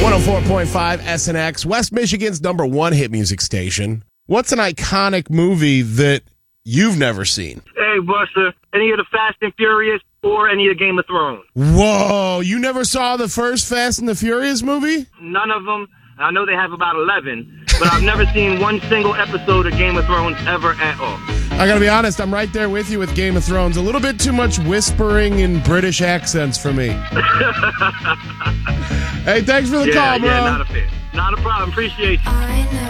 104.5 SNX, West Michigan's number one hit music station. What's an iconic movie that you've never seen? Hey, Buster, any of the Fast and Furious or any of the Game of Thrones? Whoa, you never saw the first Fast and the Furious movie? None of them. I know they have about 11, but I've never seen one single episode of Game of Thrones ever at all. I gotta be honest, I'm right there with you with Game of Thrones. A little bit too much whispering in British accents for me. Hey, thanks for the call, bro. Yeah, not a fan. Not a problem. Appreciate you.